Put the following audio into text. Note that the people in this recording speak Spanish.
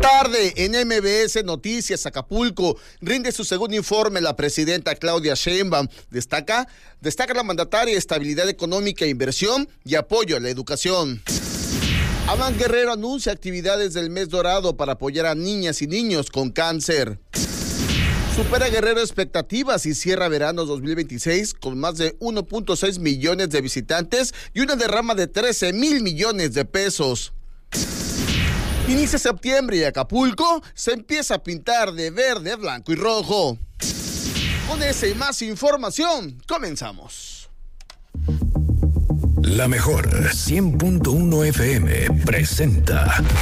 Tarde en MBS Noticias. Acapulco rinde su segundo informe la presidenta Claudia Sheinbaum. Destaca la mandataria estabilidad económica, inversión y apoyo a la educación. Adán Guerrero anuncia actividades del mes dorado para apoyar a niñas y niños con cáncer. Supera Guerrero expectativas y cierra verano 2026 con más de 1.6 millones de visitantes y una derrama de 13,000 millones de pesos. Inicia septiembre y Acapulco se empieza a pintar de verde, blanco y rojo. Con esa y más información, comenzamos. La mejor 100.1 FM presenta